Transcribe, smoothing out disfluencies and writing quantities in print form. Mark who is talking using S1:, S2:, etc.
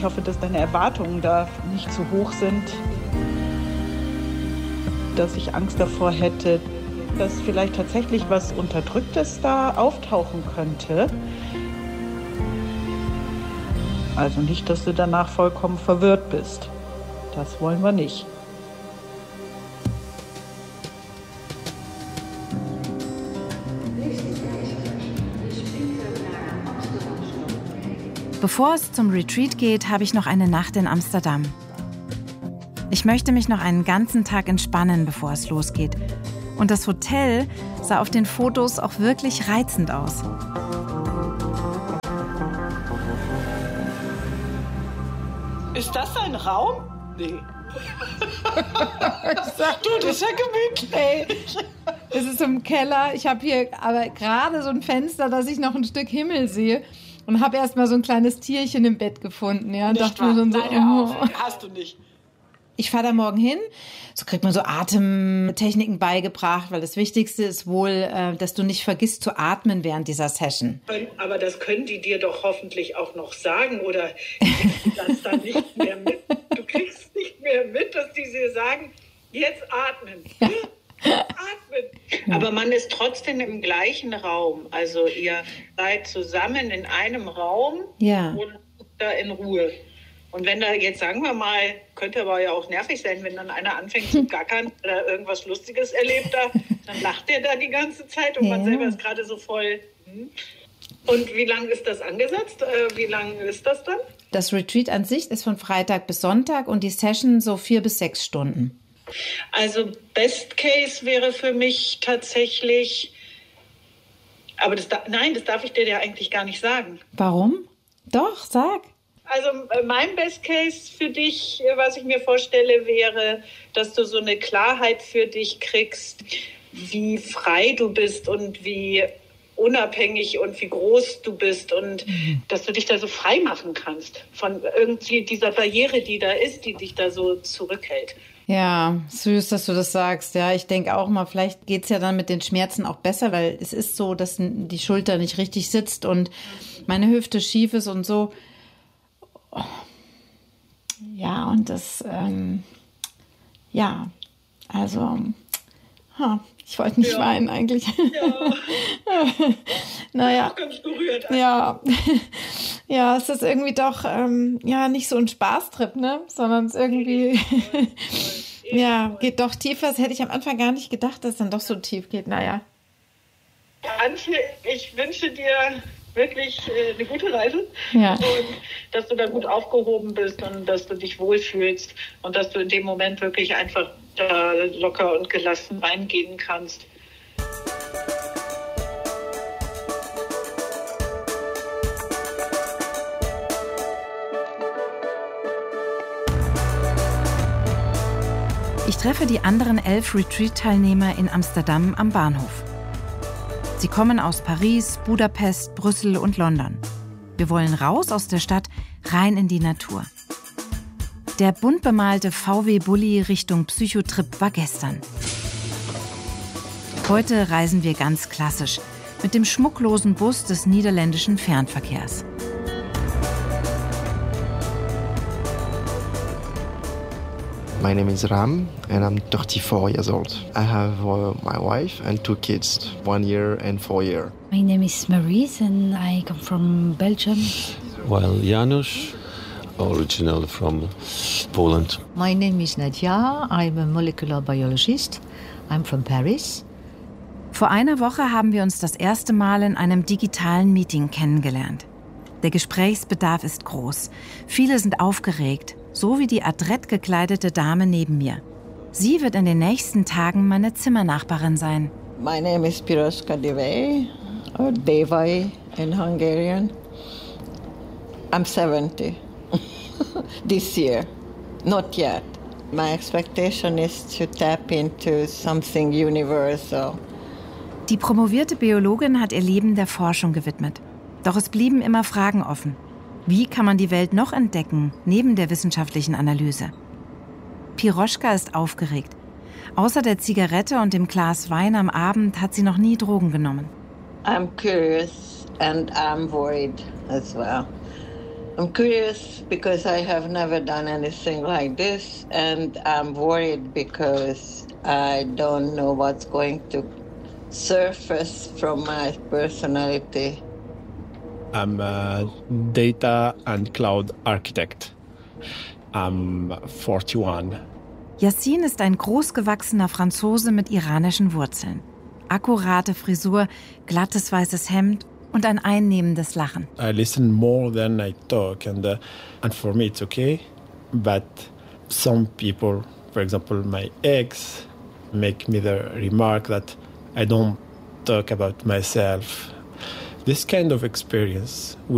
S1: Ich hoffe, dass deine Erwartungen da nicht zu hoch sind. Dass ich Angst davor hätte, dass vielleicht tatsächlich was Unterdrücktes da auftauchen könnte. Also nicht, dass du danach vollkommen verwirrt bist. Das wollen wir nicht.
S2: Bevor es zum Retreat geht, habe ich noch eine Nacht in Amsterdam. Ich möchte mich noch einen ganzen Tag entspannen, bevor es losgeht. Und das Hotel sah auf den Fotos auch wirklich reizend aus.
S1: Ist das ein Raum? Nee. Du, das ist ja gemütlich.
S3: Es ist im Keller. Ich habe hier aber gerade so ein Fenster, dass ich noch ein Stück Himmel sehe. Und habe erst mal so ein kleines Tierchen im Bett gefunden. Ja, und dachte mir so,
S1: Hast du nicht.
S3: Ich fahre da morgen hin. So kriegt man so Atemtechniken beigebracht, weil das Wichtigste ist wohl, dass du nicht vergisst zu atmen während dieser Session.
S1: Aber das können die dir doch hoffentlich auch noch sagen, oder kriegst du das dann nicht mehr mit? Du kriegst nicht mehr mit, dass die dir sagen, jetzt atmen. Ja. Atmen. Aber man ist trotzdem im gleichen Raum. Also ihr seid zusammen in einem Raum und da in Ruhe. Und wenn da jetzt, sagen wir mal, könnte aber ja auch nervig sein, wenn dann einer anfängt zu gackern oder irgendwas Lustiges erlebt da, dann lacht der da die ganze Zeit und man selber ist gerade so voll. Und wie lange ist das angesetzt? Wie lange ist das dann?
S3: Das Retreat an sich ist von Freitag bis Sonntag und die Session so 4 bis 6 Stunden.
S1: Also Best Case wäre für mich tatsächlich, aber das darf ich dir ja eigentlich gar nicht sagen.
S3: Warum? Doch, sag.
S1: Also mein Best Case für dich, was ich mir vorstelle, wäre, dass du so eine Klarheit für dich kriegst, wie frei du bist und wie unabhängig und wie groß du bist und dass du dich da so frei machen kannst von irgendwie dieser Barriere, die da ist, die dich da so zurückhält.
S3: Ja, süß, dass du das sagst. Ja, ich denke auch mal, vielleicht geht's ja dann mit den Schmerzen auch besser, weil es ist so, dass die Schulter nicht richtig sitzt und meine Hüfte schief ist und so. Ja, und das, ich wollte nicht weinen eigentlich.
S1: Ja.
S3: Naja.
S1: Auch ganz berührt.
S3: Ja. Ja, es ist irgendwie doch, nicht so ein Spaßtrip, ne? Sondern es irgendwie, geht doch tiefer. Das hätte ich am Anfang gar nicht gedacht, dass es dann doch so tief geht. Naja.
S1: Antje, ich wünsche dir wirklich eine gute Reise
S3: und
S1: dass du da gut aufgehoben bist und dass du dich wohlfühlst und dass du in dem Moment wirklich einfach da locker und gelassen reingehen kannst.
S2: Ich treffe die anderen 11 Retreat-Teilnehmer in Amsterdam am Bahnhof. Sie kommen aus Paris, Budapest, Brüssel und London. Wir wollen raus aus der Stadt, rein in die Natur. Der bunt bemalte VW-Bulli Richtung Psychotrip war gestern. Heute reisen wir ganz klassisch mit dem schmucklosen Bus des niederländischen Fernverkehrs.
S4: My name is Ram and I'm 34 years old. I have my wife and 2 kids, 1 year and 4 years.
S5: My name is Maurice and I come from Belgium.
S6: Well, Janusz, original from Poland.
S7: My name is Nadia. I'm a molecular biologist. I'm from Paris.
S2: Vor einer Woche haben wir uns das erste Mal in einem digitalen Meeting kennengelernt. Der Gesprächsbedarf ist groß. Viele sind aufgeregt, so wie die adrett gekleidete Dame neben mir. Sie wird in den nächsten Tagen meine Zimmernachbarin sein.
S8: My name is Piroska Devay, or Devay in Hungarian. I'm 70 this year, not yet. My expectation is to tap into something universal.
S2: Die promovierte Biologin hat ihr Leben der Forschung gewidmet. Doch es blieben immer Fragen offen. Wie kann man die Welt noch entdecken, neben der wissenschaftlichen Analyse? Piroschka ist aufgeregt. Außer der Zigarette und dem Glas Wein am Abend hat sie noch nie Drogen genommen.
S8: I'm curious and I'm worried as well. I'm curious because I have never done anything like this, and I'm worried because I don't know what's going to surface from my personality.
S9: I'm a data and cloud architect. I'm 41.
S2: Yassin ist ein großgewachsener Franzose mit iranischen Wurzeln. Akkurate Frisur, glattes weißes Hemd und ein einnehmendes Lachen.
S9: I listen more than I talk, and for me it's okay. But some people, for example my ex, make me the remark that I don't talk about myself. This kind of experience